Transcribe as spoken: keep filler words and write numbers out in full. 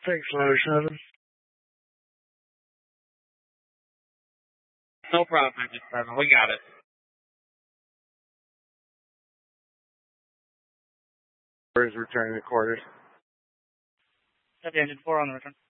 Thanks, Ladder seven. No problem, Engine seven. We got it. Where's returning the quarters? Engine four on the return.